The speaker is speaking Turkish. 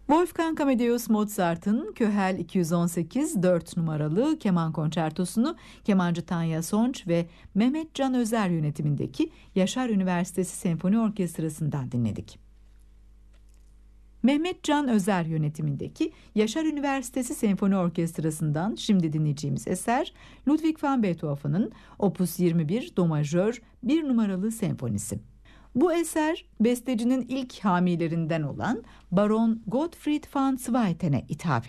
Wolfgang Amadeus Mozart'ın Köhel 218 4 numaralı keman konçertosunu kemancı Tanya Sonç ve Mehmet Can Özer yönetimindeki Yaşar Üniversitesi Senfoni Orkestrası'ndan dinledik. Mehmet Can Özer yönetimindeki Yaşar Üniversitesi Senfoni Orkestrası'ndan şimdi dinleyeceğimiz eser Ludwig van Beethoven'ın Opus 21 Do majör 1 numaralı senfonisi. Bu eser bestecinin ilk hamilerinden olan Baron Gottfried van Swayten'e ithaf